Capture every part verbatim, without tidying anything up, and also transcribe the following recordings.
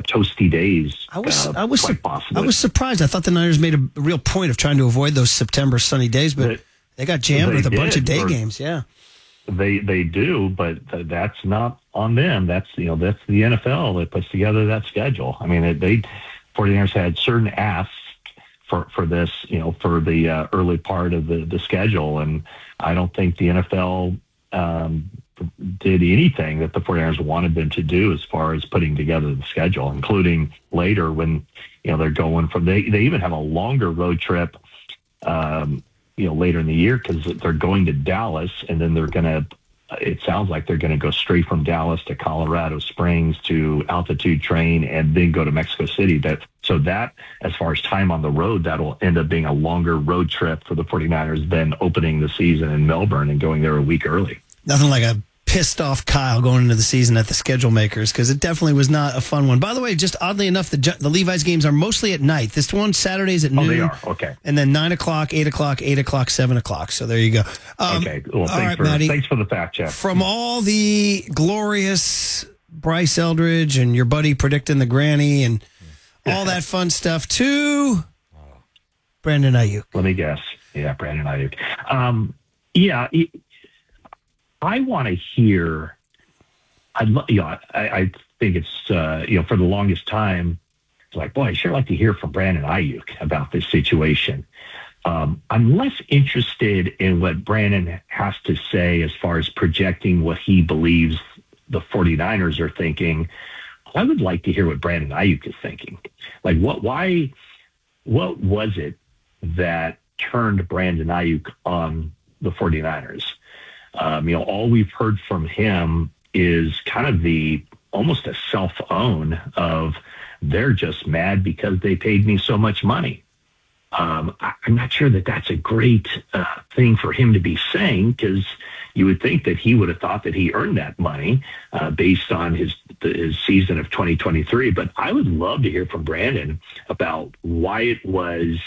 toasty days. I was uh, I was quite su- possibly. I was surprised. I thought the Niners made a real point of trying to avoid those September sunny days, but they, they got jammed they with a did, bunch of day or, games. Yeah, they they do, but that's not on them. That's you know that's the N F L that puts together that schedule. I mean, it, they 49ers had certain asks for for this, you know, for the uh, early part of the the schedule, and I don't think the N F L um, did anything that the 49ers wanted them to do as far as putting together the schedule, including later when, you know, they're going from, they, they even have a longer road trip, um, you know, later in the year because they're going to Dallas and then they're going to, it sounds like they're going to go straight from Dallas to Colorado Springs to altitude train and then go to Mexico City. That, so that, as far as time on the road, that'll end up being a longer road trip for the 49ers than opening the season in Melbourne and going there a week early. Nothing like a pissed off Kyle going into the season at the schedule makers, because it definitely was not a fun one. By the way, just oddly enough, the the Levi's games are mostly at night. This one, Saturdays at noon. Oh, they are? Okay. And then nine o'clock, eight o'clock, eight o'clock, seven o'clock. So there you go. Um, okay. Well, thanks, right, for, Maddie, thanks for the fact check. From all the glorious Bryce Eldridge and your buddy predicting the granny and all that fun stuff to Brandon Aiyuk. Let me guess. Yeah, Brandon Aiyuk. Um, yeah, it, I want to hear. I, you know, I, I think it's uh, you know, for the longest time, it's like, boy, I sure like to hear from Brandon Aiyuk about this situation. Um, I'm less interested in what Brandon has to say as far as projecting what he believes the 49ers are thinking. I would like to hear what Brandon Aiyuk is thinking. Like, what? Why? What was it that turned Brandon Aiyuk on the 49ers? Um, you know, all we've heard from him is kind of the almost a self-own of they're just mad because they paid me so much money. Um, I, I'm not sure that that's a great uh, thing for him to be saying, because you would think that he would have thought that he earned that money uh, based on his his season of twenty twenty-three. But I would love to hear from Brandon about why it was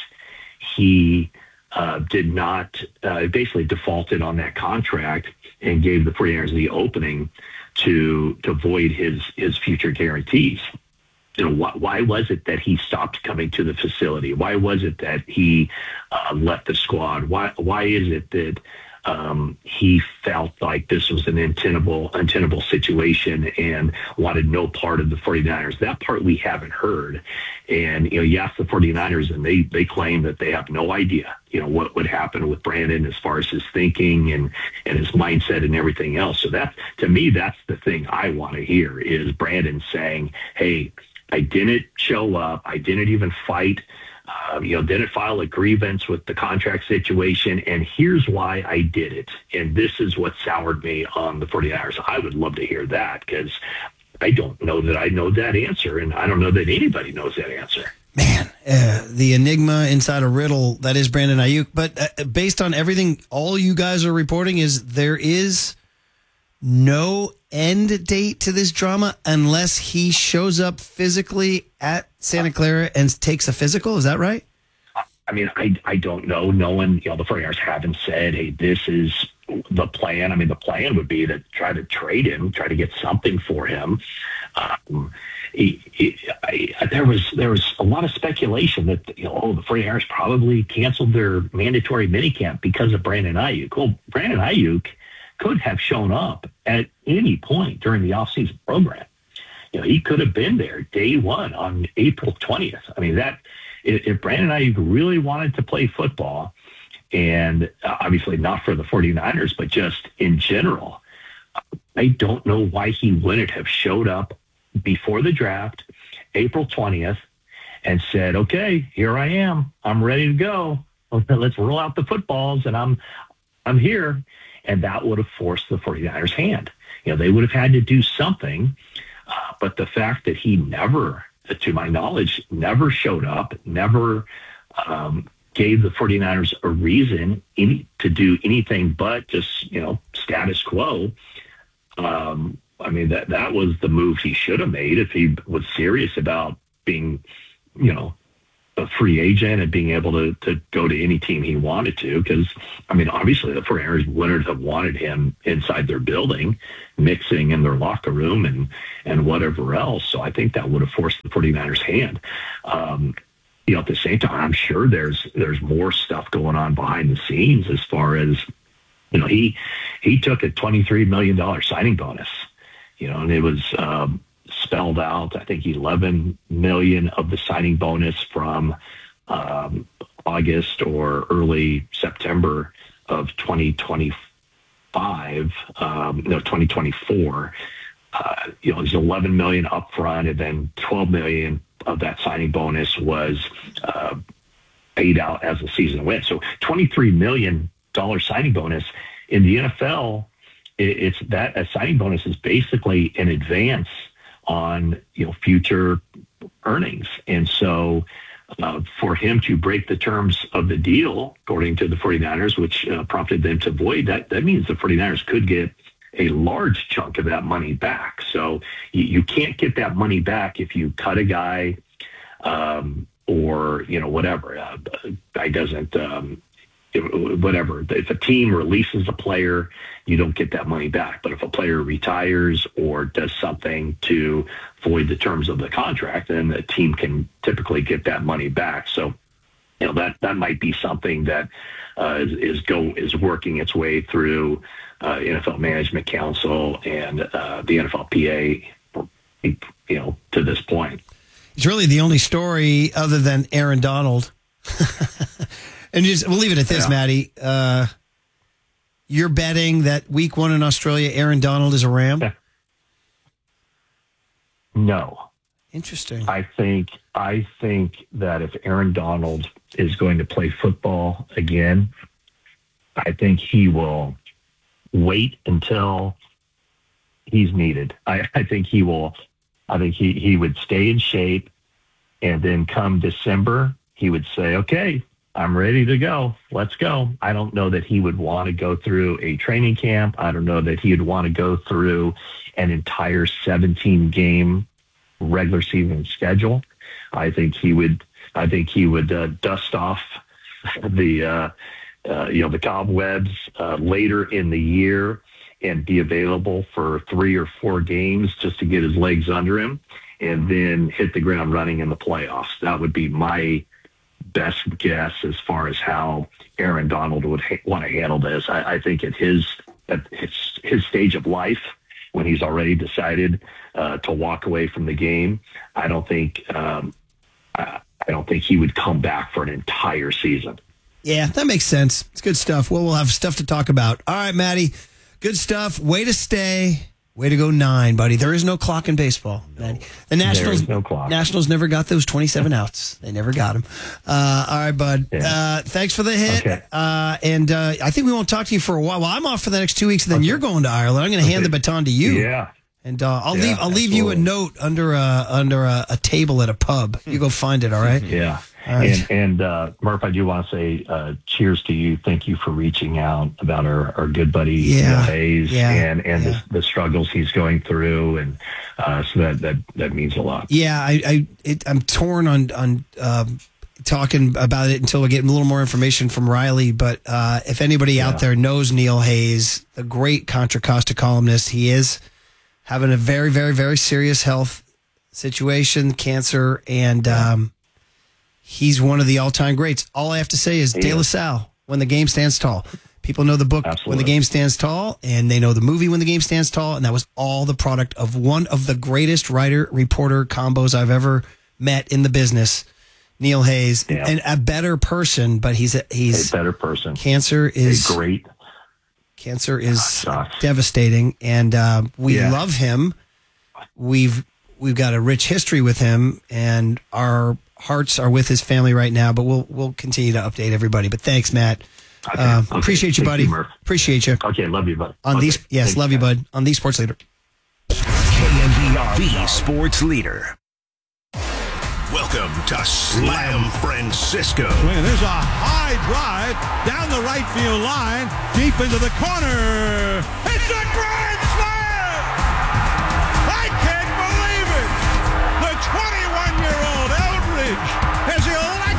he Uh, did not uh, basically defaulted on that contract and gave the 49ers the opening to to void his his future guarantees. You know, why, why was it that he stopped coming to the facility? Why was it that he uh, left the squad? Why why is it that um, he felt like this was an untenable untenable situation and wanted no part of the 49ers? That part we haven't heard. And, you know, you ask the 49ers and they, they claim that they have no idea, you know, what would happen with Brandon as far as his thinking and, and his mindset and everything else. So that, to me, that's the thing I want to hear is Brandon saying, hey, I didn't show up. I didn't even fight. Uh, you know, didn't file a grievance with the contract situation, and here's why I did it. And this is what soured me on the 49ers. I would love to hear that, because I don't know that I know that answer, and I don't know that anybody knows that answer. Man, uh, the enigma inside a riddle that is Brandon Aiyuk. But uh, based on everything all you guys are reporting, is there is no end date to this drama unless he shows up physically at Santa Clara and takes a physical. Is that right? I mean, I I don't know. No one, you know, the 49ers haven't said, hey, this is the plan. I mean, the plan would be to try to trade him, try to get something for him. Um, he, he, I, there was there was a lot of speculation that, you know, oh, the 49ers probably canceled their mandatory minicamp because of Brandon Aiyuk. Well, Brandon Aiyuk could have shown up at any point during the offseason program. You know, he could have been there day one on April twentieth. I mean, that if, if Brandon Aiyuk really wanted to play football, and obviously not for the 49ers, but just in general, I don't know why he wouldn't have showed up before the draft, April twentieth, and said, okay, here I am. I'm ready to go. Let's roll out the footballs, and I'm I'm here. And that would have forced the 49ers' hand. You know, they would have had to do something. Uh, but the fact that he never, to my knowledge, never showed up, never um, gave the 49ers a reason any, to do anything but just, you know, status quo. Um, I mean, that, that was the move he should have made if he was serious about being, you know, a free agent and being able to to go to any team he wanted to. Because, I mean, obviously the 49ers wouldn't have wanted him inside their building, mixing in their locker room and, and whatever else. So I think that would have forced the 49ers' hand. Um, you know, at the same time, I'm sure there's there's more stuff going on behind the scenes as far as, you know, he he took a twenty-three million dollars signing bonus, you know, and it was um, spelled out, I think eleven million of the signing bonus from um, August or early September of twenty twenty-five, um, no, twenty twenty-four. Uh, you know, it was eleven million upfront, and then twelve million of that signing bonus was uh, paid out as the season went. So twenty-three million dollars signing bonus in the N F L. It, it's that a signing bonus is basically an advance on, you know, future earnings. And so uh, for him to break the terms of the deal, according to the 49ers, which uh, prompted them to void, that, that means the 49ers could get a large chunk of that money back. So you, you can't get that money back if you cut a guy um, or, you know, whatever. Uh, guy doesn't, um, whatever. If a team releases a player, you don't get that money back. But if a player retires or does something to void the terms of the contract, then the team can typically get that money back. So, you know, that, that might be something that uh, is, is go is working its way through uh, N F L Management Council and uh, the N F L P A, you know, to this point. It's really the only story other than Aaron Donald. And just we'll leave it at this, yeah. Matty. Uh, you're betting that week one in Australia, Aaron Donald is a Ram? Yeah. No. Interesting. I think I think that if Aaron Donald is going to play football again, I think he will wait until he's needed. I, I think he will. I think he, he would stay in shape, and then come December, he would say, okay, I'm ready to go. Let's go. I don't know that he would want to go through a training camp. I don't know that he would want to go through an entire seventeen game regular season schedule. I think he would, I think he would uh, dust off the, uh, uh, you know, the cobwebs uh, later in the year and be available for three or four games just to get his legs under him and then hit the ground running in the playoffs. That would be my best guess as far as how Aaron Donald would ha- want to handle this. I, I think at his at his, his stage of life, when he's already decided uh, to walk away from the game, I don't think um, I, I don't think he would come back for an entire season. Yeah, that makes sense. It's good stuff. Well, we'll have stuff to talk about. All right, Matty, good stuff. Way to stay. Way to go nine, buddy. There is no clock in baseball. No, the Nationals, no clock. Nationals never got those twenty-seven outs. They never got them. Uh, all right, bud. Yeah. Uh, thanks for the hit. Okay. Uh, and uh, I think we won't talk to you for a while. Well, I'm off for the next two weeks, and then okay. you're going to Ireland. I'm going to okay. hand the baton to you. Yeah. And uh, I'll yeah, leave. I'll absolutely. leave you a note under a under a, a table at a pub. You go find it. All right. Yeah. All right. And, and uh, Murph, I do want to say uh, cheers to you. Thank you for reaching out about our, our good buddy yeah. Neil Hayes yeah. and and yeah. the, the struggles he's going through, and uh, so that, that that means a lot. Yeah, I, I it, I'm torn on on um, talking about it until we get a little more information from Riley. But uh, if anybody yeah. out there knows Neil Hayes, the great Contra Costa columnist, he is having a very, very, very serious health situation, cancer, and. Yeah. Um, He's one of the all-time greats. All I have to say is De La Salle, When the Game Stands Tall. People know the book Absolutely. When the Game Stands Tall, and they know the movie When the Game Stands Tall, and that was all the product of one of the greatest writer-reporter combos I've ever met in the business, Neil Hayes. Yeah. And a better person, but he's a, he's a better person. Cancer is a great. Cancer is Gosh. devastating, and uh, we yeah. love him. We've we've got a rich history with him, and our hearts are with his family right now, but we'll we'll continue to update everybody. But thanks, Matt. Okay. Uh, okay. Appreciate you, Thank buddy. You, appreciate you. Okay, love you, bud. On okay. these, yes, Thanks, love you, man. bud. On the Sports Leader. K N B R, the Sports Leader. Welcome to Slam Francisco. Swing. There's a high drive down the right field line, deep into the corner. It's a grand slam! I can't believe it! The twenty-one-year-old Eldridge has elected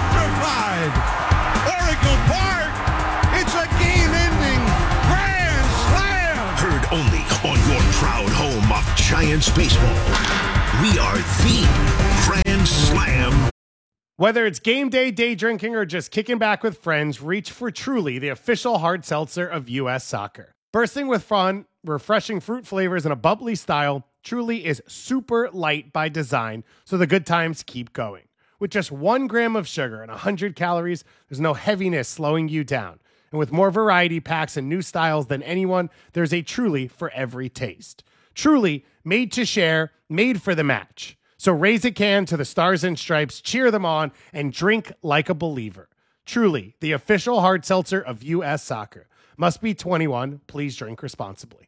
Giants baseball. We are the Grand Slam. Whether it's game day, day drinking, or just kicking back with friends, reach for Truly, the official hard seltzer of U S Soccer. Bursting with fun, refreshing fruit flavors, and a bubbly style, Truly is super light by design, so the good times keep going. With just one gram of sugar and one hundred calories, there's no heaviness slowing you down. And with more variety packs and new styles than anyone, there's a Truly for every taste. Truly, made to share, made for the match. So raise a can to the Stars and Stripes, cheer them on, and drink like a believer. Truly, the official hard seltzer of U S Soccer. Must be twenty-one. Please drink responsibly.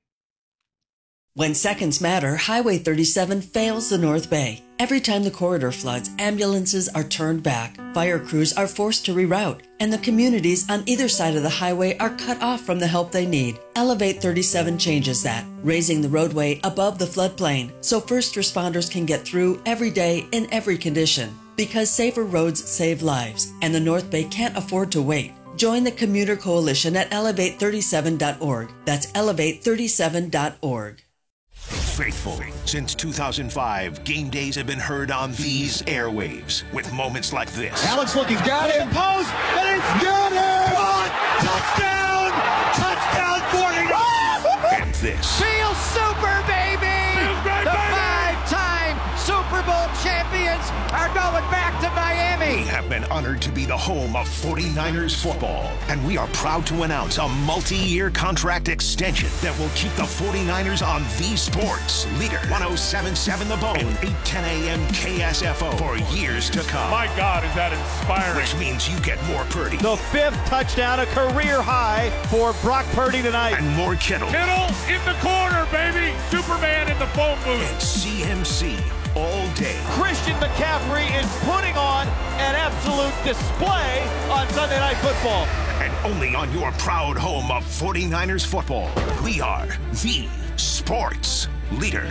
When seconds matter, Highway thirty-seven fails the North Bay. Every time the corridor floods, ambulances are turned back, fire crews are forced to reroute, and the communities on either side of the highway are cut off from the help they need. Elevate thirty-seven changes that, raising the roadway above the floodplain so first responders can get through every day in every condition. Because safer roads save lives, and the North Bay can't afford to wait. Join the Commuter Coalition at elevate thirty-seven dot org. That's elevate thirty-seven dot org. Faithful. Since two thousand five, game days have been heard on these airwaves with moments like this. Alex looking, got him, post, and it's got him! Touchdown! Touchdown, forty-nine! And this. Feel super, baby! Feels great, the baby! five-time Super Bowl champions are going back to Miami. We have been honored to be the home of forty-niners football, and we are proud to announce a multi-year contract extension that will keep the forty-niners on the sports leader. ten seventy-seven The Bone and eight ten a.m. K S F O for years to come. My God, is that inspiring? Which means you get more Purdy. The fifth touchdown, a career high for Brock Purdy tonight. And more Kittle. Kittle in the corner, baby! Superman in the phone booth. And C M C all day. Christian McCaffrey is putting on an absolute display on Sunday Night Football. And only on your proud home of forty-niners football, we are the sports leader.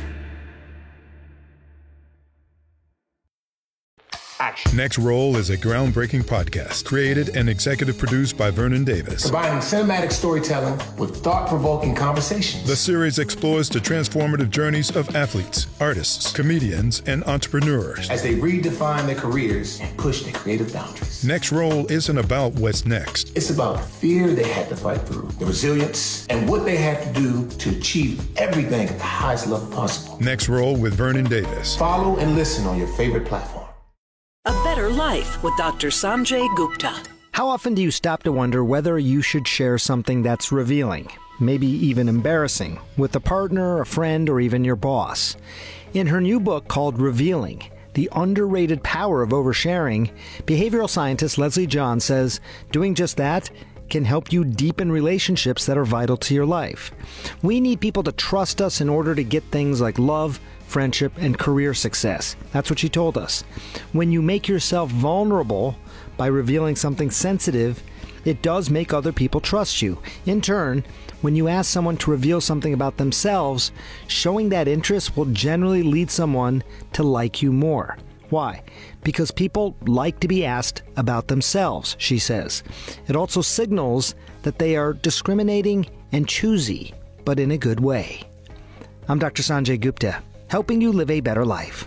Next Roll is a groundbreaking podcast created and executive produced by Vernon Davis. Combining cinematic storytelling with thought-provoking conversations. The series explores the transformative journeys of athletes, artists, comedians, and entrepreneurs as they redefine their careers and push their creative boundaries. Next Roll isn't about what's next. It's about the fear they had to fight through, the resilience, and what they had to do to achieve everything at the highest level possible. Next Roll with Vernon Davis. Follow and listen on your favorite platform. A Better Life with Doctor Sanjay Gupta. How often do you stop to wonder whether you should share something that's revealing, maybe even embarrassing, with a partner, a friend, or even your boss? In her new book called Revealing, The Underrated Power of Oversharing, behavioral scientist Leslie John says doing just that can help you deepen relationships that are vital to your life. We need people to trust us in order to get things like love, friendship, and career success. That's what she told us. When you make yourself vulnerable by revealing something sensitive, it does make other people trust you. In turn, when you ask someone to reveal something about themselves, showing that interest will generally lead someone to like you more. Why? Because people like to be asked about themselves, she says. It also signals that they are discriminating and choosy, but in a good way. I'm Doctor Sanjay Gupta, helping you live a better life.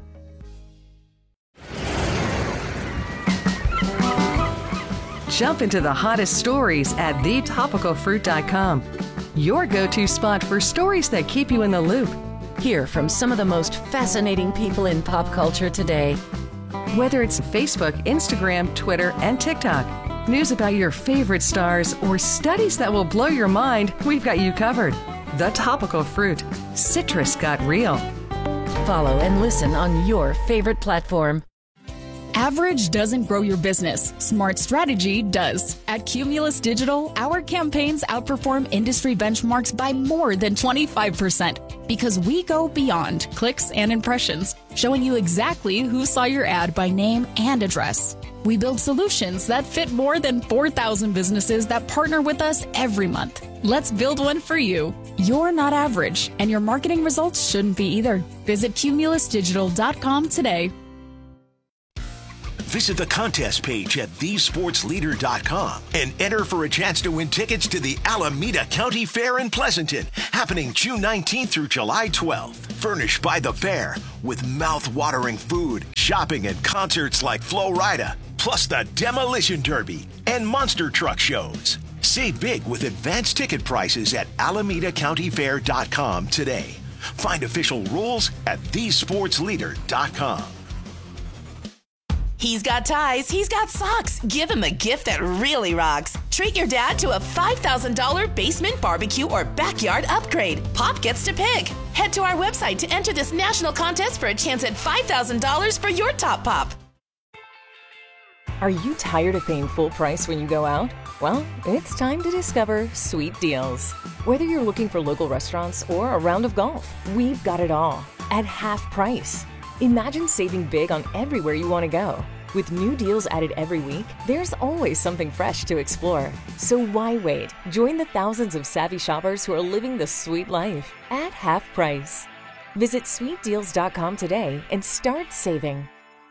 Jump into the hottest stories at the topical fruit dot com. Your go-to spot for stories that keep you in the loop. Hear from some of the most fascinating people in pop culture today. Whether it's Facebook, Instagram, Twitter, and TikTok, news about your favorite stars, or studies that will blow your mind, we've got you covered. The Topical Fruit. Citrus got real. Follow and listen on your favorite platform. Average doesn't grow your business. Smart strategy does. At Cumulus Digital, our campaigns outperform industry benchmarks by more than twenty-five percent because we go beyond clicks and impressions, showing you exactly who saw your ad by name and address. We build solutions that fit more than four thousand businesses that partner with us every month. Let's build one for you. You're not average, and your marketing results shouldn't be either. Visit cumulus digital dot com today. Visit the contest page at the sports leader dot com and enter for a chance to win tickets to the Alameda County Fair in Pleasanton, happening June nineteenth through July twelfth. Furnished by the fair with mouth-watering food, shopping, and concerts like Flo Rida, plus the Demolition Derby and monster truck shows. Save big with advanced ticket prices at alameda county fair dot com today. Find official rules at the sports leader dot com. He's got ties, he's got socks. Give him a gift that really rocks. Treat your dad to a five thousand dollars basement barbecue or backyard upgrade. Pop gets to pick. Head to our website to enter this national contest for a chance at five thousand dollars for your top pop. Are you tired of paying full price when you go out? Well, it's time to discover Sweet Deals. Whether you're looking for local restaurants or a round of golf, we've got it all at half price. Imagine saving big on everywhere you want to go. With new deals added every week, there's always something fresh to explore. So why wait? Join the thousands of savvy shoppers who are living the sweet life at half price. Visit sweet deals dot com today and start saving.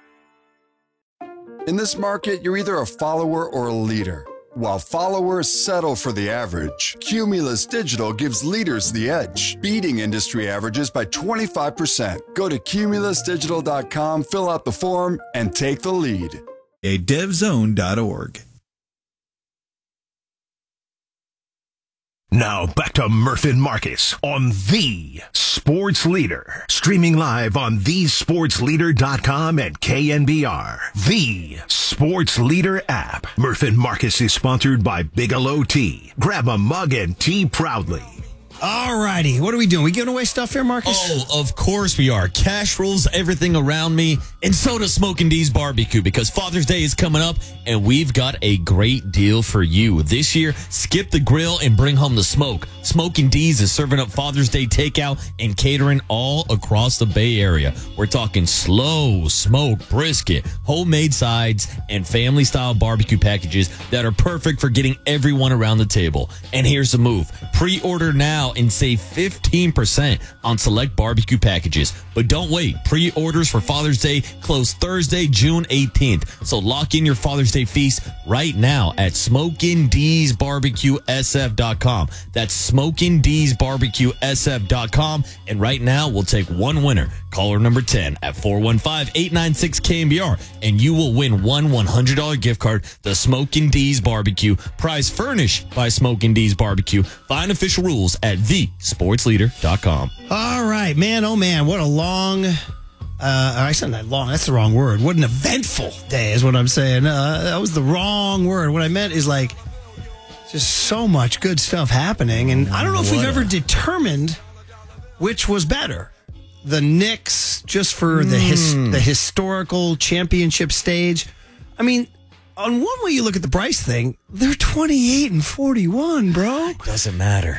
In this market, you're either a follower or a leader. While followers settle for the average, Cumulus Digital gives leaders the edge, beating industry averages by twenty-five percent. Go to cumulus digital dot com, fill out the form, and take the lead. a dev zone dot org. Now back to Murph and Marcus on The Sports Leader. Streaming live on the sports leader dot com and K N B R. The Sports Leader app. Murph and Marcus is sponsored by Bigelow Tea. Grab a mug and tea proudly. All righty. What are we doing? We giving away stuff here, Marcus? Oh, of course we are. Cash rules everything around me, and so does Smokin' D's Barbecue, because Father's Day is coming up, and we've got a great deal for you. This year, skip the grill and bring home the smoke. Smokin' D's is serving up Father's Day takeout and catering all across the Bay Area. We're talking slow smoked brisket, homemade sides, and family-style barbecue packages that are perfect for getting everyone around the table. And here's the move. Pre-order now and save fifteen percent on select barbecue packages. But don't wait. Pre-orders for Father's Day close Thursday, June eighteenth. So lock in your Father's Day feast right now at Smokin' D's Barbecue S F dot com. That's Smokin' D's Barbecue S F dot com. And right now, we'll take one winner. Caller number ten at four one five, eight nine six, K N B R. And you will win one one hundred dollars gift card to Smokin' D's Barbecue. Prize furnished by Smokin' D's Barbecue. Find official rules at the sports leader dot com. All right, man. Oh, man. What a long, uh, I said that long. That's the wrong word. What an eventful day is what I'm saying. Uh, that was the wrong word. What I meant is like, just so much good stuff happening. And I don't know if What we've a- ever determined which was better. The Knicks, just for the his, the historical championship stage. I mean, on one way you look at the Bryce thing, they're twenty-eight and forty-one, bro. It doesn't matter.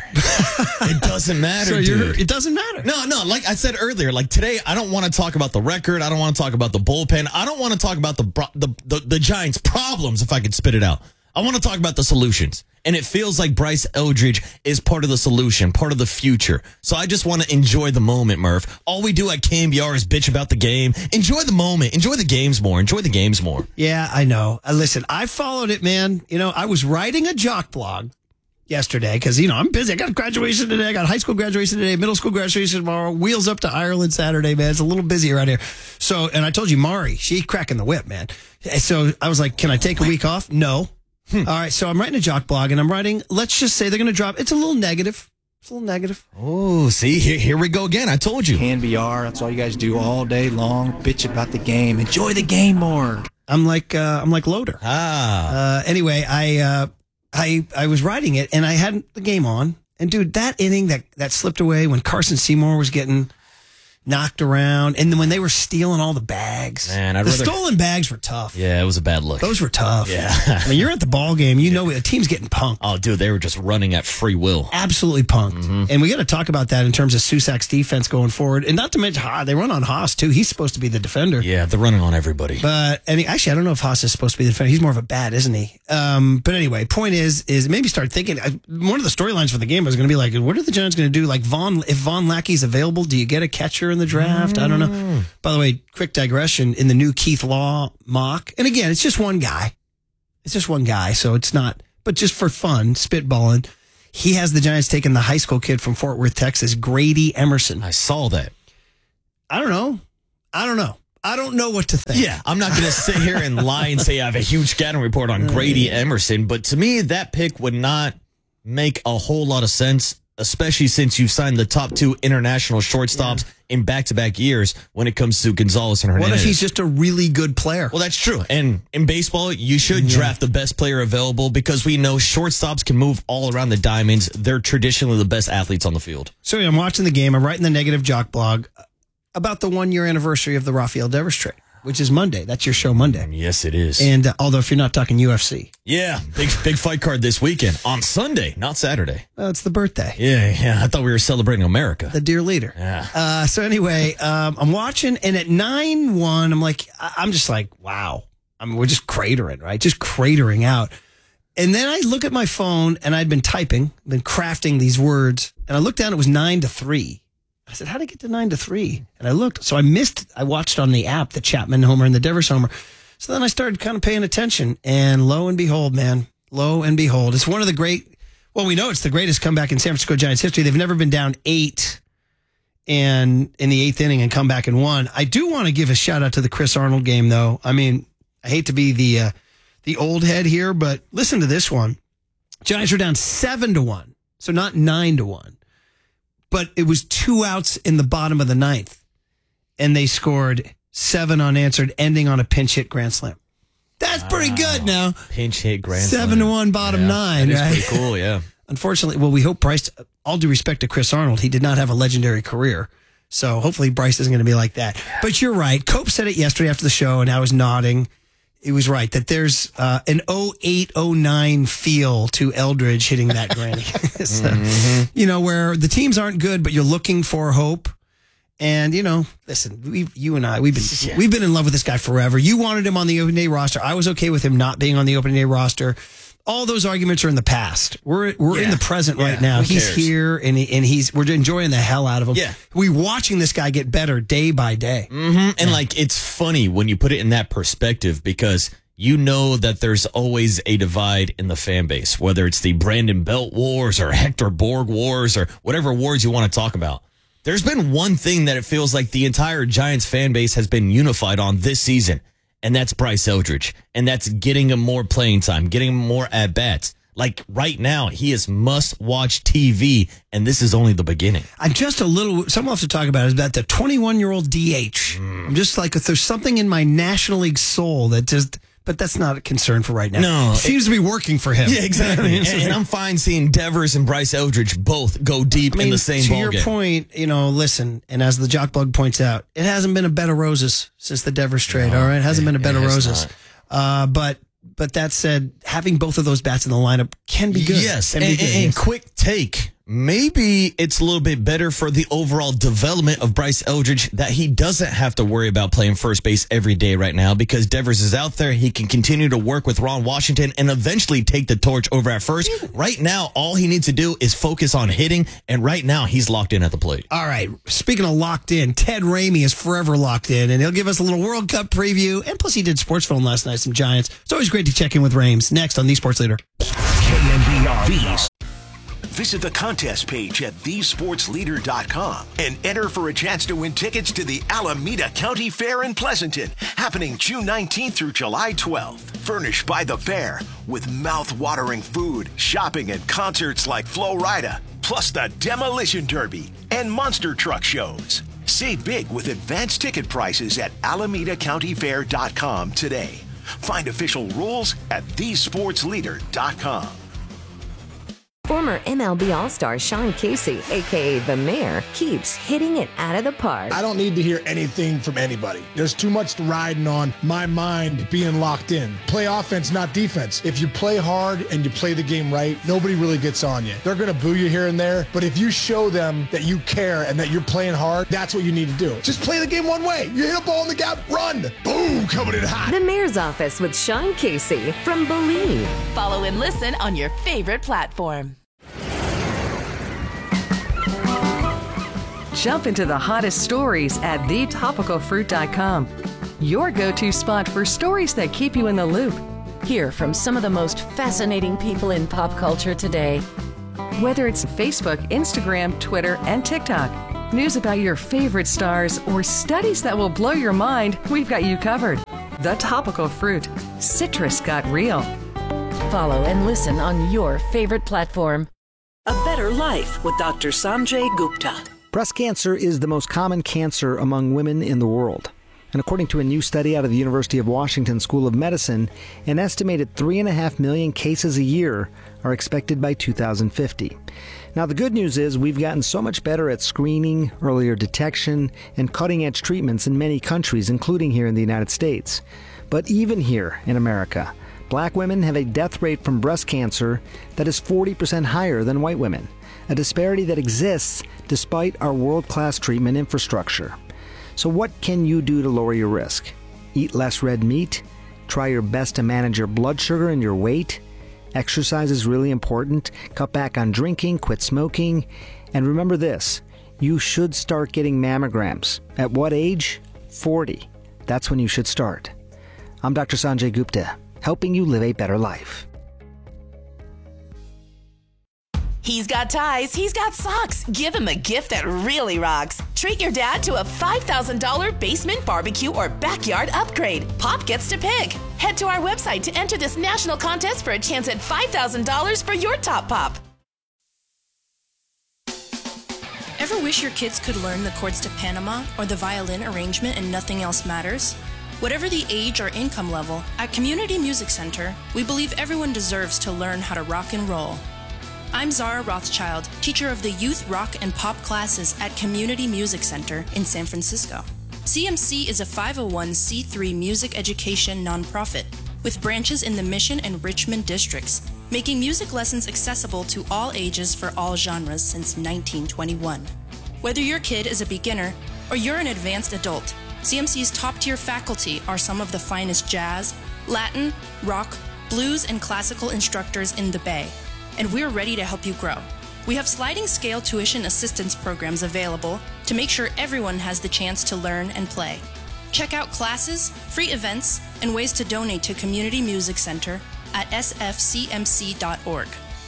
It doesn't matter, So you're- dude. it doesn't matter. No, no, like I said earlier, like today, I don't want to talk about the record. I don't want to talk about the bullpen. I don't want to talk about the, bro- the, the, the Giants' problems, if I could spit it out. I want to talk about the solutions. And it feels like Bryce Eldridge is part of the solution, part of the future. So I just want to enjoy the moment, Murph. All we do at K N B R is bitch about the game. Enjoy the moment. Enjoy the games more. Enjoy the games more. Yeah, I know. Uh, listen, I followed it, man. You know, I was writing a jock blog yesterday because, you know, I'm busy. I got graduation today. I got high school graduation today, middle school graduation tomorrow, wheels up to Ireland Saturday, man. It's a little busy around here. So, and I told you, Mari, she cracking the whip, man. So I was like, can I take a week off? No. All right, so I'm writing a jock blog, and I'm writing, let's just say they're going to drop. It's a little negative. It's a little negative. Oh, see, here, here we go again. I told you. K N B R, that's all you guys do all day long. Bitch about the game. Enjoy the game more. I'm like uh, I'm like Loader. Ah. Uh, anyway, I uh, I I was writing it, and I had the game on, and dude, that inning that that slipped away when Carson Seymour was getting knocked around, and then when they were stealing all the bags, Man, I'd the rather- stolen bags were tough. Yeah, it was a bad look. Those were tough. Yeah. I mean, you're at the ball game, you know the team's getting punked. Oh, dude, they were just running at free will. Absolutely punked. Mm-hmm. And we got to talk about that in terms of Susak's defense going forward. And not to mention, ah, they run on Haas, too. He's supposed to be the defender. Yeah, they're running on everybody. But and he- actually, I don't know if Haas is supposed to be the defender. He's more of a bat, isn't he? Um, but anyway, point is, is maybe start thinking. I, one of the storylines for the game was going to be like, what are the Giants going to do? Like Vaughn, if Vaughn Lackey's available, do you get a catcher in the draft. I don't know. By the way, quick digression in the new Keith Law mock. And again, it's just one guy. It's just one guy. So it's not, but just for fun, spitballing. He has the Giants taking the high school kid from Fort Worth, Texas, Grady Emerson. I saw that. I don't know. I don't know. I don't know what to think. Yeah, I'm not going to sit here and lie and say I have a huge scouting report on Grady Emerson, but to me, that pick would not make a whole lot of sense, especially since you've signed the top two international shortstops yeah. in back-to-back years when it comes to Gonzalez and Hernandez. What if he's just a really good player? Well, that's true. And in baseball, you should yeah. draft the best player available because we know shortstops can move all around the diamonds. They're traditionally the best athletes on the field. So I'm watching the game. I'm writing the Negative Jock blog about the one-year anniversary of the Rafael Devers trade, which is Monday. That's your show Monday. Yes, it is. And uh, although if you're not talking U F C. Yeah, big big fight card this weekend on Sunday, not Saturday. Well, it's the birthday. Yeah, yeah. I thought we were celebrating America. The dear leader. Yeah. Uh, so anyway, um, I'm watching, and at nine one, I'm like, I'm just like, wow. I mean, we're just cratering, right? Just cratering out. And then I look at my phone, and I'd been typing, been crafting these words, and I looked down, it was nine to three. I said, how did I get to nine to three? And I looked. So I missed, I watched on the app, the Chapman homer and the Devers homer. So then I started kind of paying attention. And lo and behold, man, lo and behold, it's one of the great, well, we know it's the greatest comeback in San Francisco Giants history. They've never been down eight and in the eighth inning and come back and won. I do want to give a shout out to the Chris Arnold game, though. I mean, I hate to be the, uh, the old head here, but listen to this one. Giants are down seven to one. So not nine to one. But it was two outs in the bottom of the ninth, and they scored seven unanswered, ending on a pinch hit grand slam. That's wow. pretty good now. Pinch hit grand slam. Seven to one, bottom yeah, nine. That is right? pretty cool, yeah. Unfortunately, well, we hope Bryce, all due respect to Chris Arnold, he did not have a legendary career. So hopefully Bryce isn't going to be like that. But you're right. Cope said it yesterday after the show, and I was nodding. He was right that there's uh, an oh eight oh nine feel to Eldridge hitting that granny. so, mm-hmm. You know, where the teams aren't good, but you're looking for hope. And, you know, listen, we, you and I, we've been yeah. we've been in love with this guy forever. You wanted him on the opening day roster. I was okay with him not being on the opening day roster. All those arguments are in the past. We're we're yeah. in the present yeah. right now. Who he's cares? here, and he, and he's we're enjoying the hell out of him. Yeah, we're watching this guy get better day by day. Mm-hmm. And yeah. like, it's funny when you put it in that perspective because you know that there's always a divide in the fan base, whether it's the Brandon Belt Wars or Hector Borg Wars or whatever wars you want to talk about. There's been one thing that it feels like the entire Giants fan base has been unified on this season. And that's Bryce Eldridge. And that's getting him more playing time, getting him more at-bats. Like right now, he is must-watch T V, and this is only the beginning. I'm just a little, something else to talk about is about the twenty-one-year-old D H. Mm. I'm just like, if there's something in my National League soul that just... But that's not a concern for right now. No. It seems to be working for him. Yeah, exactly. and, and I'm fine seeing Devers and Bryce Eldridge both go deep I mean, in the same to ballgame. To your point, you know, listen, and as the Jock Blog points out, it hasn't been a bed of roses since the Devers trade, no, all right? It hasn't it, been a bed of roses. Uh, but but that said, having both of those bats in the lineup can be good. Yes, and, and, be good, and yes. quick take. Maybe it's a little bit better for the overall development of Bryce Eldridge that he doesn't have to worry about playing first base every day right now because Devers is out there. He can continue to work with Ron Washington and eventually take the torch over at first. Right now, all he needs to do is focus on hitting, and right now, he's locked in at the plate. All right. Speaking of locked in, Ted Ramey is forever locked in, and he'll give us a little World Cup preview, and plus he did Sports Phone last night, some Giants. It's always great to check in with Rames. Next on The Sports Leader. K N B R V's. Visit the contest page at the sports leader dot com and enter for a chance to win tickets to the Alameda County Fair in Pleasanton, happening June nineteenth through July twelfth. Furnished by the fair with mouth-watering food, shopping, and concerts like Flo Rida, plus the Demolition Derby and monster truck shows. Save big with advanced ticket prices at alameda county fair dot com today. Find official rules at the sports leader dot com. Former M L B All-Star Sean Casey, a k a. The Mayor, keeps hitting it out of the park. I don't need to hear anything from anybody. There's too much riding on my mind being locked in. Play offense, not defense. If you play hard and you play the game right, nobody really gets on you. They're going to boo you here and there, but if you show them that you care and that you're playing hard, that's what you need to do. Just play the game one way. You hit a ball in the gap, run. Boom, coming in hot. The Mayor's Office with Sean Casey from Believe. Follow and listen on your favorite platform. Jump into the hottest stories at the topical fruit dot com. Your go-to spot for stories that keep you in the loop. Hear from some of the most fascinating people in pop culture today. Whether it's Facebook, Instagram, Twitter, and TikTok, news about your favorite stars, or studies that will blow your mind, we've got you covered. The Topical Fruit. Citrus got real. Follow and listen on your favorite platform. A Better Life with Doctor Sanjay Gupta. Breast cancer is the most common cancer among women in the world. And according to a new study out of the University of Washington School of Medicine, an estimated three and a half million cases a year are expected by two thousand fifty. Now, the good news is we've gotten so much better at screening, earlier detection, and cutting-edge treatments in many countries, including here in the United States. But even here in America, black women have a death rate from breast cancer that is forty percent higher than white women, a disparity that exists despite our world-class treatment infrastructure. So what can you do to lower your risk? Eat less red meat? Try your best to manage your blood sugar and your weight? Exercise is really important. Cut back on drinking, quit smoking. And remember this, you should start getting mammograms. At what age? forty. That's when you should start. I'm Doctor Sanjay Gupta, helping you live a better life. He's got ties, he's got socks. Give him a gift that really rocks. Treat your dad to a five thousand dollars basement barbecue or backyard upgrade. Pop gets to pick. Head to our website to enter this national contest for a chance at five thousand dollars for your top pop. Ever wish your kids could learn the chords to Panama or the violin arrangement and nothing else matters? Whatever the age or income level, at Community Music Center, we believe everyone deserves to learn how to rock and roll. I'm Zara Rothschild, teacher of the youth rock and pop classes at Community Music Center in San Francisco. C M C is a five oh one c three music education nonprofit with branches in the Mission and Richmond districts, making music lessons accessible to all ages for all genres since nineteen twenty-one. Whether your kid is a beginner or you're an advanced adult, C M C's top-tier faculty are some of the finest jazz, Latin, rock, blues, and classical instructors in the Bay, and we're ready to help you grow. We have sliding scale tuition assistance programs available to make sure everyone has the chance to learn and play. Check out classes, free events, and ways to donate to Community Music Center at s f c m c dot org.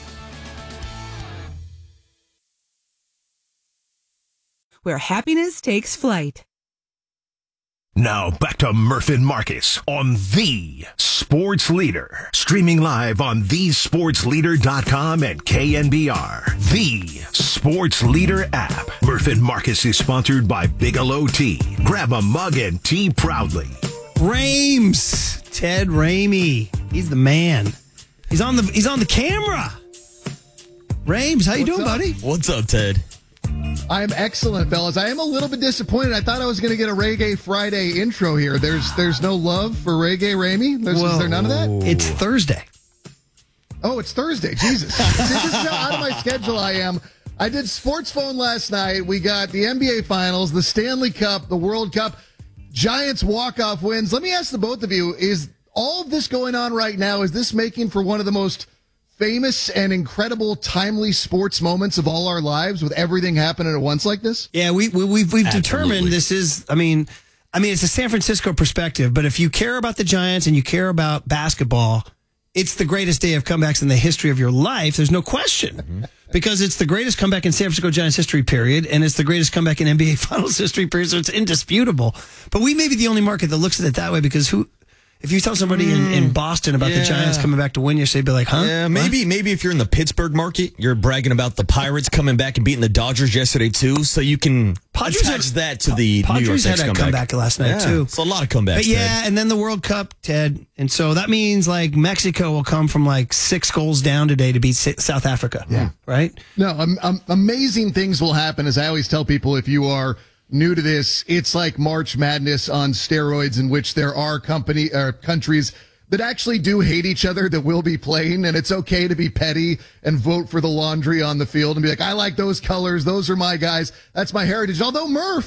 Where happiness takes flight. Now back to Murph and Marcus on The Sports Leader. Streaming live on the sports leader dot com and K N B R. The Sports Leader app. Murph and Marcus is sponsored by Bigelow Tea. Grab a mug and tea proudly. Rames. Ted Ramey. He's the man. He's on the he's on the camera. Rames, how you What's doing, up? buddy? What's up, Ted? I am excellent, fellas. I am a little bit disappointed. I thought I was going to get a Reggae Friday intro here. There's there's no love for Reggae Ramey? There's, is there none of that? It's Thursday. Oh, it's Thursday. Jesus. This is how out of my schedule I am. I did Sports Phone last night. We got the N B A Finals, the Stanley Cup, the World Cup, Giants walk-off wins. Let me ask the both of you, is all of this going on right now, is this making for one of the most famous and incredible, timely sports moments of all our lives with everything happening at once like this? Yeah, we, we, we've we've Absolutely. determined this is, I mean, I mean, it's a San Francisco perspective, but if you care about the Giants and you care about basketball, it's the greatest day of comebacks in the history of your life. There's no question. Mm-hmm. Because it's the greatest comeback in San Francisco Giants history, period, and it's the greatest comeback in N B A Finals history, period, so it's indisputable. But we may be the only market that looks at it that way, because who... If you tell somebody in, in Boston about yeah. the Giants coming back to win, they'd be like, huh? Yeah, maybe What? maybe if you're in the Pittsburgh market, you're bragging about the Pirates coming back and beating the Dodgers yesterday, too, so you can Padres attach had- that to the Padres New York had Knicks a comeback. comeback last night, Yeah, too. It's a lot of comebacks, But yeah, Ted. and then the World Cup, Ted. And so that means, like, Mexico will come from, like, six goals down today to beat S- South Africa. Yeah. Right? No, um, um, amazing things will happen. As I always tell people, if you are new to this, it's like March Madness on steroids, in which there are company uh, countries that actually do hate each other that will be playing, and it's okay to be petty and vote for the laundry on the field and be like, I like those colors, those are my guys, that's my heritage. Although Murph,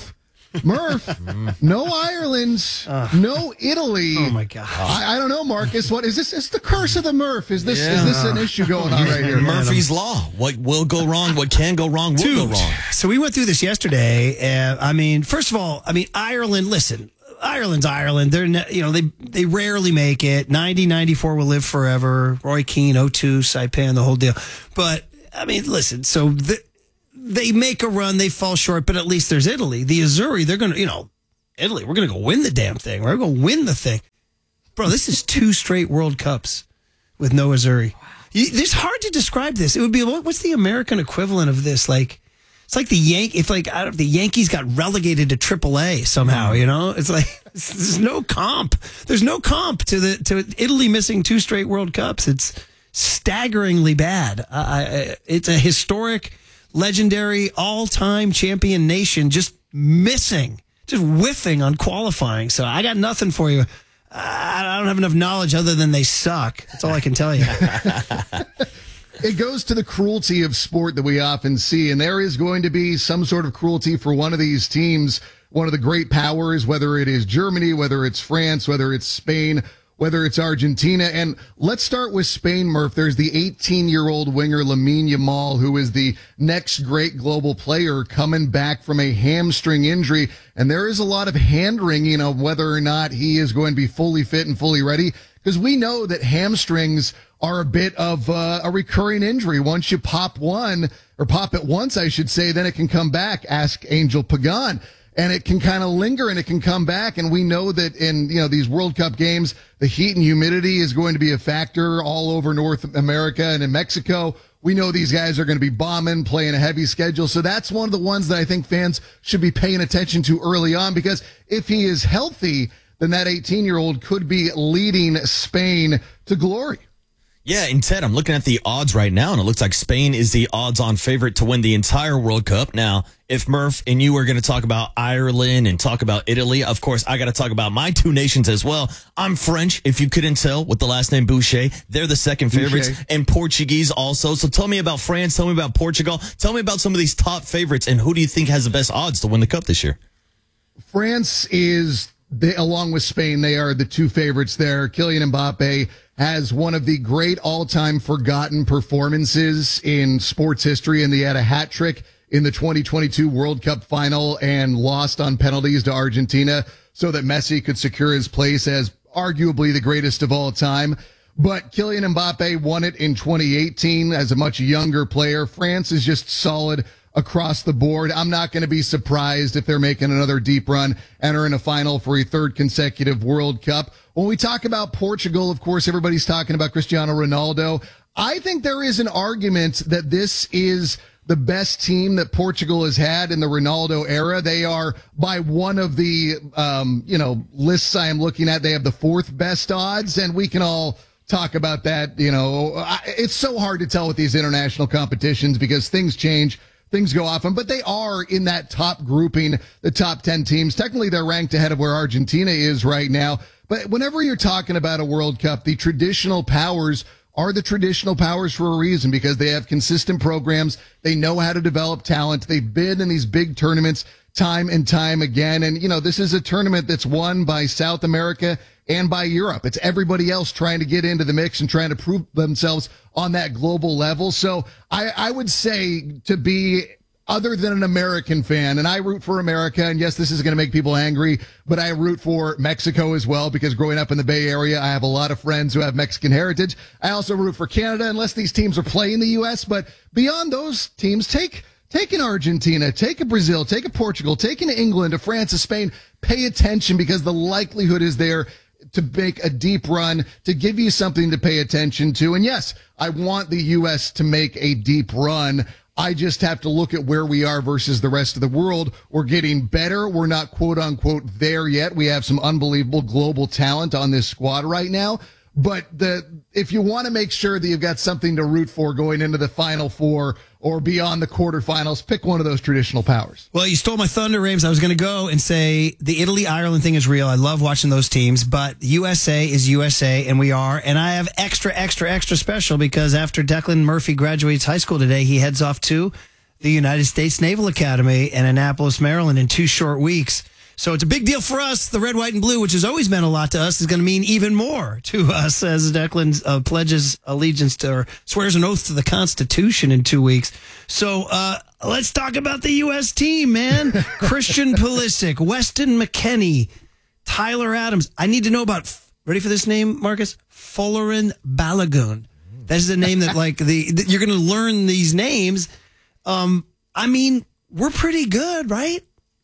Murph, no Ireland, uh, no Italy. Oh my God! I, I don't know, Marcus. What is this? Is the curse of the Murph? Is this yeah. is this an issue going on right here? Murphy's Law. What will go wrong? What can go wrong? Will Dude, go wrong. So we went through this yesterday. And I mean, first of all, I mean Ireland. Listen, Ireland's Ireland. They're ne- you know they they rarely make it. ninety, ninety-four will live forever. Roy Keane, oh two, Saipan, the whole deal. But I mean, listen. So the. They make a run, they fall short, but at least there's Italy. The Azzurri, they're going to, you know, Italy, we're going to go win the damn thing. We're going to win the thing. Bro, this is two straight World Cups with no Azzurri. Wow. It's hard to describe this. It would be, what's the American equivalent of this? Like, it's like the Yank, if like out of the Yankees got relegated to triple A somehow, you know? It's like, there's no comp. There's no comp to the to Italy missing two straight World Cups. It's staggeringly bad. Uh, it's a historic, legendary, all-time champion nation just missing, just whiffing on qualifying. So I got nothing for you. I don't have enough knowledge other than they suck. That's all I can tell you. It goes to the cruelty of sport that we often see, and there is going to be some sort of cruelty for one of these teams, one of the great powers, whether it is Germany, whether it's France, whether it's Spain, whether it's Argentina. And let's start with Spain, Murph. There's the eighteen-year-old winger Lamine Yamal, who is the next great global player coming back from a hamstring injury. And there is a lot of hand-wringing of whether or not he is going to be fully fit and fully ready, because we know that hamstrings are a bit of uh, a recurring injury. Once you pop one, or pop it once, I should say, then it can come back. Ask Angel Pagan. And it can kind of linger and it can come back. And we know that in, you know, these World Cup games, the heat and humidity is going to be a factor all over North America and in Mexico. We know these guys are going to be bombing, playing a heavy schedule. So that's one of the ones that I think fans should be paying attention to early on, because if he is healthy, then that eighteen-year-old could be leading Spain to glory. Yeah, and Ted, I'm looking at the odds right now, and it looks like Spain is the odds-on favorite to win the entire World Cup. Now, if Murph and you are going to talk about Ireland and talk about Italy, of course, I got to talk about my two nations as well. I'm French, if you couldn't tell, with the last name Boucher. They're the second favorites, Boucher. And Portuguese also. So tell me about France, tell me about Portugal, tell me about some of these top favorites, and who do you think has the best odds to win the Cup this year? France is, they, along with Spain, they are the two favorites there. Kylian Mbappe has one of the great all-time forgotten performances in sports history, and he had a hat trick in the twenty twenty-two World Cup final and lost on penalties to Argentina so that Messi could secure his place as arguably the greatest of all time. But Kylian Mbappe won it in twenty eighteen as a much younger player. France is just solid across the board. I'm not going to be surprised if they're making another deep run, entering a final for a third consecutive World Cup. When we talk about Portugal, of course, everybody's talking about Cristiano Ronaldo. I think there is an argument that this is the best team that Portugal has had in the Ronaldo era. They are, by one of the, um, you know, lists I am looking at, they have the fourth best odds, and we can all talk about that. You know, it's so hard to tell with these international competitions because things change. Things go often, but they are in that top grouping, the top ten teams. Technically, they're ranked ahead of where Argentina is right now. But whenever you're talking about a World Cup, the traditional powers are the traditional powers for a reason, because they have consistent programs. They know how to develop talent. They've been in these big tournaments time and time again. And, you know, this is a tournament that's won by South America and by Europe. It's everybody else trying to get into the mix and trying to prove themselves on that global level. So I, I would say, to be other than an American fan, and I root for America, and yes, this is going to make people angry, but I root for Mexico as well, because growing up in the Bay Area, I have a lot of friends who have Mexican heritage. I also root for Canada, unless these teams are playing the U S, but beyond those teams, take Take an Argentina, take a Brazil, take a Portugal, take an England, a France, a Spain. Pay attention, because the likelihood is there to make a deep run, to give you something to pay attention to. And yes, I want the U S to make a deep run. I just have to look at where we are versus the rest of the world. We're getting better. We're not quote unquote there yet. We have some unbelievable global talent on this squad right now. But the if you want to make sure that you've got something to root for going into the Final Four or beyond the quarterfinals, pick one of those traditional powers. Well, you stole my thunder, Rames. I was going to go and say the Italy-Ireland thing is real. I love watching those teams, but U S A is U S A, and we are. And I have extra, extra, extra special, because after Declan Murphy graduates high school today, he heads off to the United States Naval Academy in Annapolis, Maryland in two short weeks. So it's a big deal for us. The red, white, and blue, which has always meant a lot to us, is going to mean even more to us as Declan uh, pledges allegiance to, or swears an oath to the Constitution in two weeks. So uh, let's talk about the U S team, man. Christian Pulisic, Weston McKennie, Tyler Adams. I need to know about, ready for this name, Marcus? Folarin Balogun. That is a name that, like, the, the you're going to learn these names. Um, I mean, we're pretty good, right?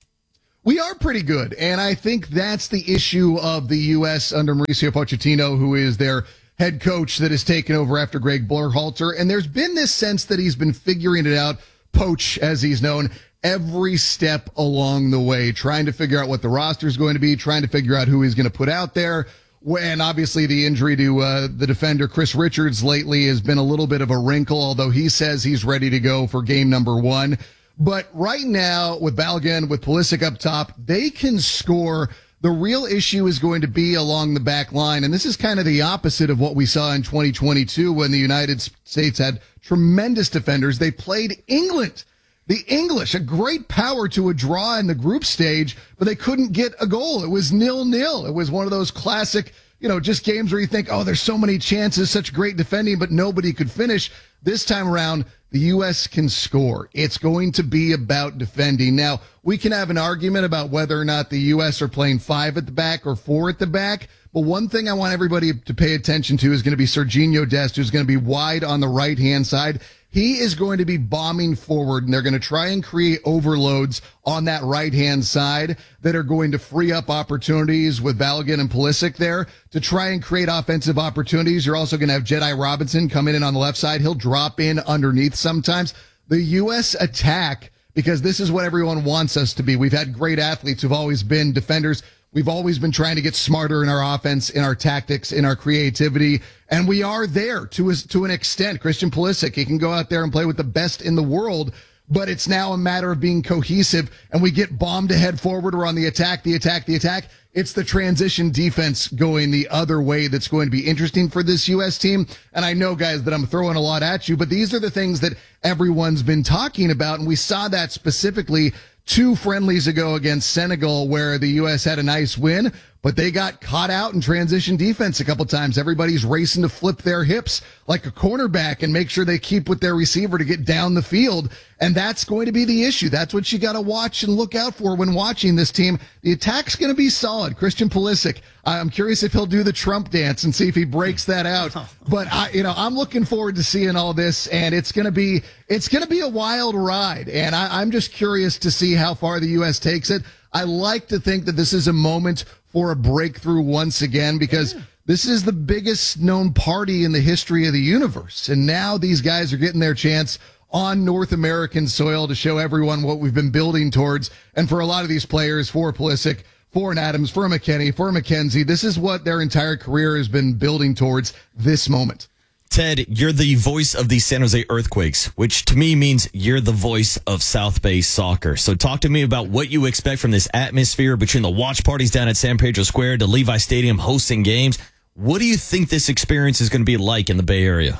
We are pretty good, and I think that's the issue of the U S under Mauricio Pochettino, who is their head coach that has taken over after Greg Berhalter. And there's been this sense that he's been figuring it out, Poach, as he's known, every step along the way, trying to figure out what the roster is going to be, trying to figure out who he's going to put out there. And obviously the injury to uh, the defender Chris Richards lately has been a little bit of a wrinkle, although he says he's ready to go for game number one. But right now, with Balogun, with Pulisic up top, they can score. The real issue is going to be along the back line. And this is kind of the opposite of what we saw in twenty twenty-two when the United States had tremendous defenders. They played England. The English, a great power to a draw in the group stage, but they couldn't get a goal. It was nil-nil. It was one of those classic, you know, just games where you think, oh, there's so many chances, such great defending, but nobody could finish. This time around, the U S can score. It's going to be about defending. Now, we can have an argument about whether or not the U S are playing five at the back or four at the back, but one thing I want everybody to pay attention to is going to be Sergiño Dest, who's going to be wide on the right-hand side. He is going to be bombing forward, and they're going to try and create overloads on that right-hand side that are going to free up opportunities with Balogun and Pulisic there to try and create offensive opportunities. You're also going to have Jedi Robinson coming in on the left side. He'll drop in underneath sometimes. The U S attack, because this is what everyone wants us to be. We've had great athletes who've always been defenders. We've always been trying to get smarter in our offense, in our tactics, in our creativity, and we are there to a, to an extent. Christian Pulisic, he can go out there and play with the best in the world, but it's now a matter of being cohesive, and we get bombed ahead forward or on the attack, the attack, the attack. It's the transition defense going the other way that's going to be interesting for this U S team. And I know, guys, that I'm throwing a lot at you, but these are the things that everyone's been talking about, and we saw that specifically two friendlies ago against Senegal where the U S had a nice win, but they got caught out in transition defense a couple times. Everybody's racing to flip their hips like a cornerback and make sure they keep with their receiver to get down the field. And that's going to be the issue. That's what you got to watch and look out for when watching this team. The attack's going to be solid. Christian Pulisic, I'm curious if he'll do the Trump dance and see if he breaks that out. But I, you know, I'm looking forward to seeing all this, and it's going to be, it's going to be a wild ride. And I, I'm just curious to see how far the U S takes it. I like to think that this is a moment for a breakthrough once again, because yeah. This is the biggest known party in the history of the universe. And now these guys are getting their chance on North American soil to show everyone what we've been building towards. And for a lot of these players, for Pulisic, for an Adams, for a McKennie, for a McKenzie, this is what their entire career has been building towards this moment. Ted, you're the voice of the San Jose Earthquakes, which to me means you're the voice of South Bay soccer. So talk to me about what you expect from this atmosphere between the watch parties down at San Pedro Square to Levi Stadium hosting games. What do you think this experience is going to be like in the Bay Area?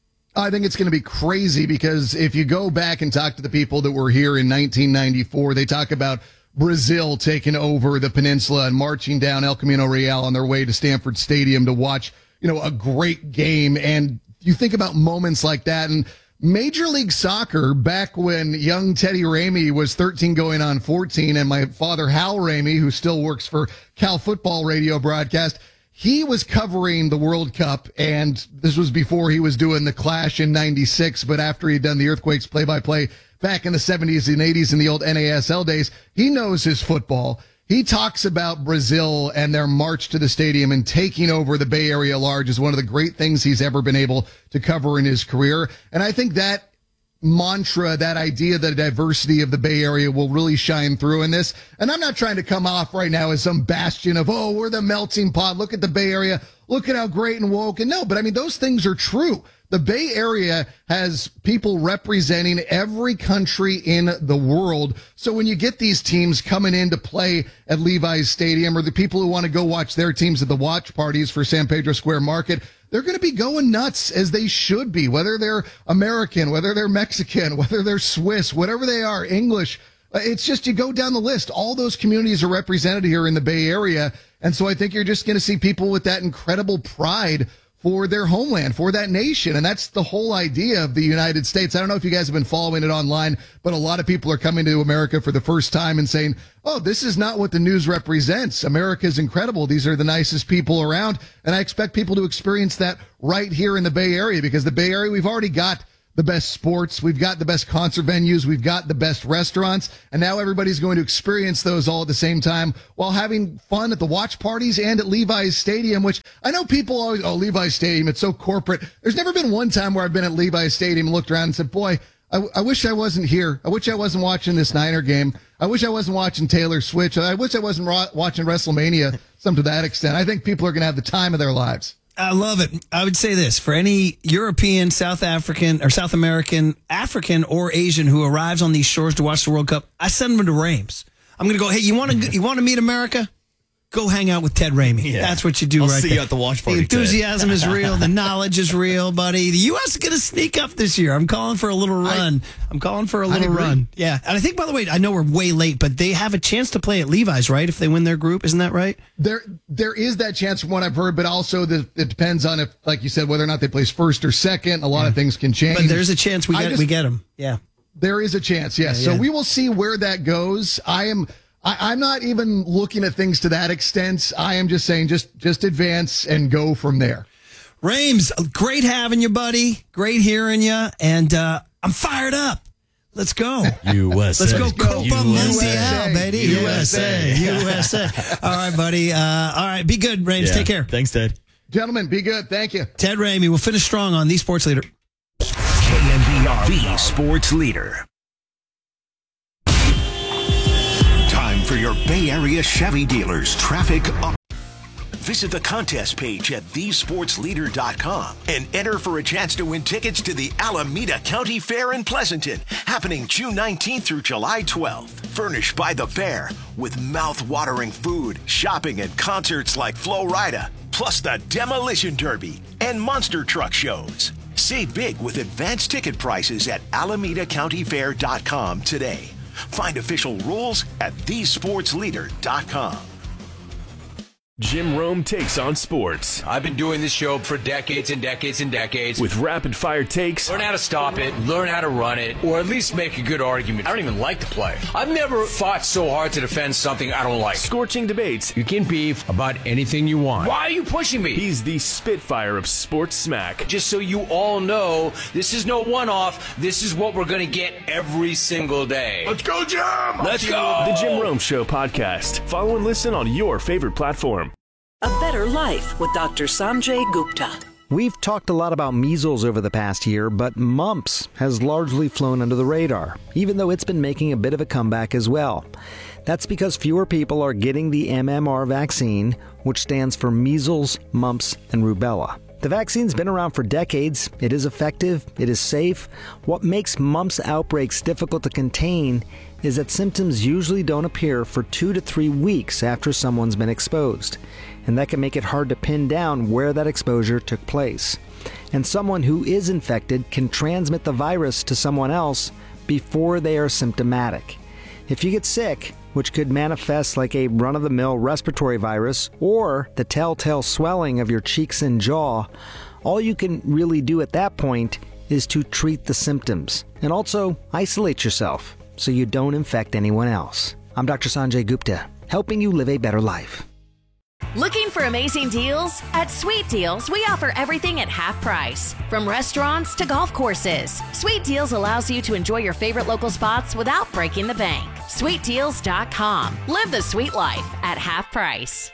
I think it's going to be crazy, because if you go back and talk to the people that were here in nineteen ninety-four, they talk about Brazil taking over the peninsula and marching down El Camino Real on their way to Stanford Stadium to watch, you know, a great game. And you think about moments like that, and Major League Soccer, back when young Teddy Ramey was thirteen going on fourteen, and my father Hal Ramey, who still works for Cal Football Radio Broadcast, he was covering the World Cup, and this was before he was doing the Clash in ninety-six, but after he'd done the Earthquakes play-by-play back in the seventies and eighties in the old N A S L days, he knows his football. He talks about Brazil and their march to the stadium and taking over the Bay Area large as one of the great things he's ever been able to cover in his career. And I think that mantra, that idea, the diversity of the Bay Area will really shine through in this. And I'm not trying to come off right now as some bastion of, oh, we're the melting pot. Look at the Bay Area. Look at how great and woke. And no, but I mean, those things are true. The Bay Area has people representing every country in the world. So when you get these teams coming in to play at Levi's Stadium, or the people who want to go watch their teams at the watch parties for San Pedro Square Market, they're going to be going nuts, as they should be, whether they're American, whether they're Mexican, whether they're Swiss, whatever they are, English. It's just, you go down the list. All those communities are represented here in the Bay Area. And so I think you're just going to see people with that incredible pride for their homeland, for that nation. And that's the whole idea of the United States. I don't know if you guys have been following it online, but a lot of people are coming to America for the first time and saying, oh, this is not what the news represents. America is incredible. These are the nicest people around. And I expect people to experience that right here in the Bay Area, because the Bay Area, we've already got the best sports, we've got the best concert venues, we've got the best restaurants, and now everybody's going to experience those all at the same time while having fun at the watch parties and at Levi's Stadium, which I know people always, oh, Levi's Stadium, it's so corporate. There's never been one time where I've been at Levi's Stadium and looked around and said, boy, I, I wish I wasn't here. I wish I wasn't watching this Niner game. I wish I wasn't watching Taylor Swift. I wish I wasn't ro- watching WrestleMania, some to that extent. I think people are going to have the time of their lives. I love it. I would say this, for any European, South African, or South American, African, or Asian who arrives on these shores to watch the World Cup, I send them to Reims. I'm going to go, hey, you want to you want to meet America? Go hang out with Ted Ramey. Yeah. That's what you do I'll right see there. you at the watch party, The enthusiasm Ted. is real. The knowledge is real, buddy. The U S is going to sneak up this year. I'm calling for a little run. I, I'm calling for a little run. Yeah. And I think, by the way, I know we're way late, but they have a chance to play at Levi's, right? If they win their group. Isn't that right? There, there is that chance from what I've heard, but also the, it depends on if, like you said, whether or not they place first or second. A lot yeah. of things can change. But there's a chance we get, just, we get them. Yeah. There is a chance, yes. Yeah, yeah. So we will see where that goes. I am... I, I'm not even looking at things to that extent. I am just saying, just just advance and go from there. Reims, great having you, buddy. Great hearing you, and uh, I'm fired up. Let's go. U S A. Let's go Copa U S A. Mundial, baby. U S A. U S A. All right, buddy. Uh, all right, be good, Reims. Yeah. Take care. Thanks, Ted. Gentlemen, be good. Thank you. Ted Ramey. We'll finish strong on The Sports Leader. K N B R, the Sports Leader. Time for your Bay Area Chevy dealers traffic up. Visit the contest page at the sports leader dot com and enter for a chance to win tickets to the Alameda County Fair in Pleasanton, happening June nineteenth through July twelfth. Furnished by the fair with mouth-watering food, shopping, and concerts like Flo Rida, plus the Demolition Derby and monster truck shows. Save big with advanced ticket prices at alameda county fair dot com today. Find official rules at the sports leader dot com. Jim Rome takes on sports. I've been doing this show for decades and decades and decades. With rapid fire takes. Learn how to stop it, learn how to run it, or at least make a good argument. I don't even like the play. I've never fought so hard to defend something I don't like. Scorching debates. You can beef about anything you want. Why are you pushing me? He's the Spitfire of sports smack. Just so you all know, this is no one-off. This is what we're going to get every single day. Let's go, Jim! Let's go! The Jim Rome Show podcast. Follow and listen on your favorite platform. A Better Life with Doctor Sanjay Gupta. We've talked a lot about measles over the past year, but mumps has largely flown under the radar, even though it's been making a bit of a comeback as well. That's because fewer people are getting the M M R vaccine, which stands for measles, mumps, and rubella. The vaccine's been around for decades. It is effective. It is safe. What makes mumps outbreaks difficult to contain is that symptoms usually don't appear for two to three weeks after someone's been exposed. And that can make it hard to pin down where that exposure took place. And someone who is infected can transmit the virus to someone else before they are symptomatic. If you get sick, which could manifest like a run-of-the-mill respiratory virus or the telltale swelling of your cheeks and jaw, all you can really do at that point is to treat the symptoms and also isolate yourself so you don't infect anyone else. I'm Doctor Sanjay Gupta, helping you live a better life. Looking for amazing deals? At Sweet Deals, we offer everything at half price. From restaurants to golf courses, Sweet Deals allows you to enjoy your favorite local spots without breaking the bank. sweet deals dot com. Live the sweet life at half price.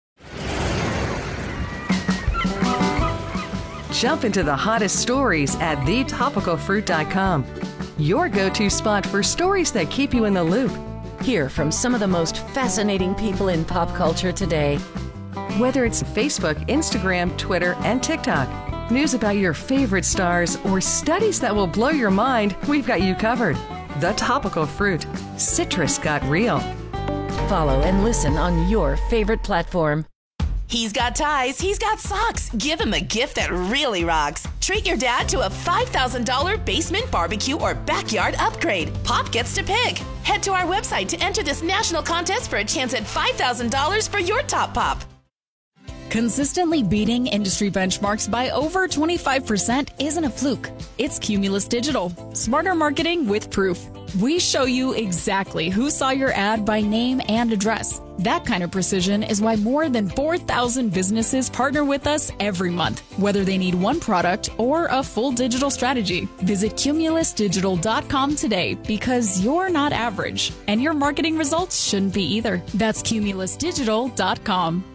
Jump into the hottest stories at the topical fruit dot com. Your go-to spot for stories that keep you in the loop. Hear from some of the most fascinating people in pop culture today. Whether it's Facebook, Instagram, Twitter, and TikTok, News about your favorite stars or studies that will blow your mind, we've got you covered. The Topical Fruit. Citrus got real. Follow and listen on your favorite platform. He's got ties, he's got socks. Give him a gift that really rocks. Treat your dad to a five thousand dollars basement barbecue or backyard upgrade. Pop gets to pick. Head to our website to enter this national contest for a chance at five thousand dollars for your top pop. Consistently beating industry benchmarks by over twenty-five percent isn't a fluke. It's Cumulus Digital. Smarter marketing with proof. We show you exactly who saw your ad by name and address. That kind of precision is why more than four thousand businesses partner with us every month, whether they need one product or a full digital strategy. Visit cumulus digital dot com today because you're not average, and your marketing results shouldn't be either. That's cumulus digital dot com.